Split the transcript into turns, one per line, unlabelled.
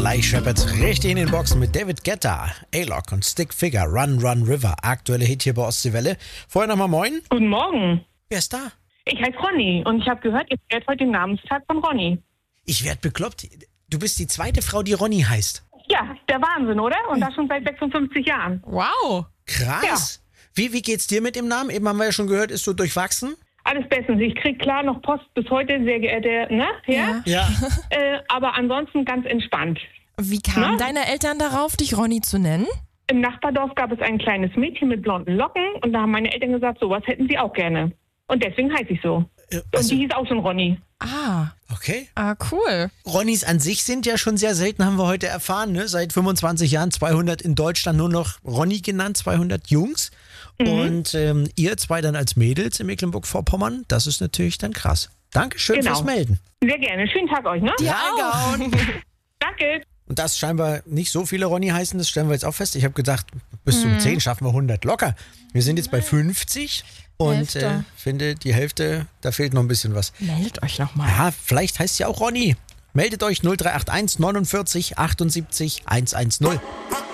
Sly Shepherd richtig in den Boxen mit David Guetta, A-Lock und Stick Figure, Run Run River. Aktuelle Hit hier bei Ostseewelle. Vorher nochmal moin.
Guten Morgen.
Wer ist da?
Ich heiße Ronny und ich habe gehört, ihr feiert heute den Namenstag von Ronny.
Ich werd bekloppt. Du bist die zweite Frau, die Ronny heißt.
Ja, der Wahnsinn, oder? Und das schon seit 56 Jahren.
Wow.
Krass. Wie geht's dir mit dem Namen? Eben haben wir ja schon gehört, ist so durchwachsen.
Alles bestens. Ich krieg klar noch Post bis heute, sehr geehrte, ne? Ja.
Ja.
Aber ansonsten ganz entspannt.
Wie kamen
Na?
deine Eltern darauf, dich Ronny zu nennen?
Im Nachbardorf gab es ein kleines Mädchen mit blonden Locken und da haben meine Eltern gesagt, sowas hätten sie auch gerne. Und deswegen heiße ich so. Und die hieß auch schon Ronny.
Okay.
Cool.
Ronnys an sich sind ja schon sehr selten, haben wir heute erfahren. Ne? Seit 25 Jahren 200 in Deutschland nur noch Ronny genannt, 200 Jungs. Und ihr zwei dann als Mädels in Mecklenburg-Vorpommern, das ist natürlich dann krass. Dankeschön fürs Melden.
Sehr gerne. Schönen Tag euch, ne?
Reingehauen.
Danke.
Und dass scheinbar nicht so viele Ronny heißen, das stellen wir jetzt auch fest. Ich habe gedacht, bis zum 10 schaffen wir 100 locker. Wir sind jetzt bei 50 und
Hälfte.
finde, die Hälfte, da fehlt noch ein bisschen was.
Meldet euch nochmal.
Ja, vielleicht heißt es ja auch Ronny. Meldet euch 0381 49 78 110.